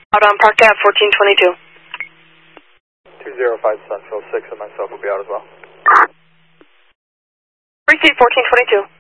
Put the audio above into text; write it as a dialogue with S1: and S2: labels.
S1: Out on Park Ave, 1422.
S2: 205 Central, 6 and myself will be out as well.
S1: Receive 1422.